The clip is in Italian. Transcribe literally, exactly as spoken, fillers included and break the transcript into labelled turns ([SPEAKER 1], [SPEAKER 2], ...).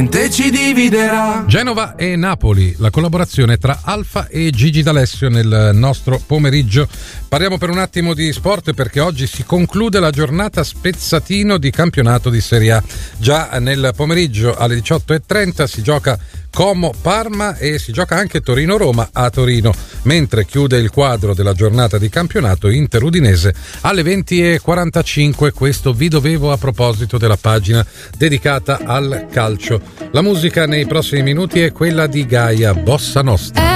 [SPEAKER 1] ci dividerà.
[SPEAKER 2] Genova e Napoli, la collaborazione tra Alfa e Gigi D'Alessio nel nostro pomeriggio. Parliamo per un attimo di sport perché oggi si conclude la giornata spezzatino di campionato di Serie A. Già nel pomeriggio alle diciotto e trenta si gioca Como-Parma e si gioca anche Torino-Roma a Torino, mentre chiude il quadro della giornata di campionato Inter-Udinese alle venti e quarantacinque. Questo vi dovevo a proposito della pagina dedicata al calcio. La musica nei prossimi minuti è quella di Gaia, Bossa Nostra.